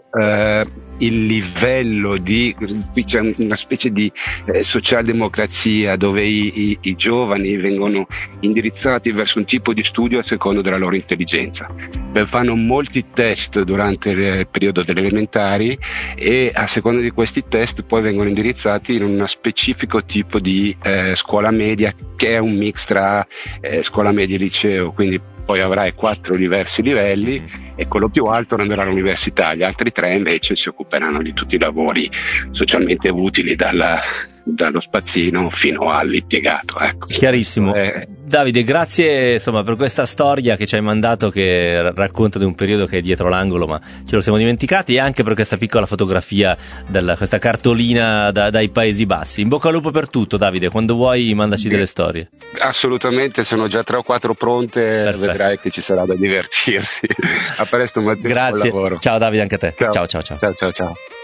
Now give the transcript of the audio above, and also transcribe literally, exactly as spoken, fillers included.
eh, il livello di, qui c'è una specie di eh, socialdemocrazia dove i, i, i giovani vengono indirizzati verso un tipo di studio a secondo della loro intelligenza. Beh, fanno molti test durante il periodo delle elementari e a seconda di questi test poi vengono indirizzati in un specifico tipo di eh, scuola media, che è un mix tra eh, scuola media e liceo, quindi poi avrai quattro diversi livelli e quello più alto andrà all'università, gli altri tre invece si occuperanno di tutti i lavori socialmente utili, dalla, dallo spazzino fino all'impiegato. Ecco. Chiarissimo. Eh, Davide, grazie insomma per questa storia che ci hai mandato, che racconta di un periodo che è dietro l'angolo ma ce lo siamo dimenticati, e anche per questa piccola fotografia, della, questa cartolina da, dai Paesi Bassi. In bocca al lupo per tutto, Davide, quando vuoi mandaci delle storie. Assolutamente, sono già tre o quattro pronte. Perfetto. Vedrai che ci sarà da divertirsi. A presto Matteo, grazie. Buon lavoro. Ciao Davide, anche a te. Ciao Ciao ciao ciao. Ciao ciao ciao.